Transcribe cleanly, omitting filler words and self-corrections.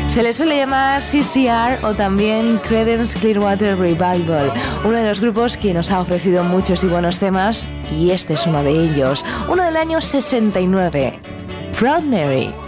Se le suele llamar CCR o también Creedence Clearwater Revival, uno de los grupos que nos ha ofrecido muchos y buenos temas, y este es uno de ellos, uno del año 69, Proud Mary.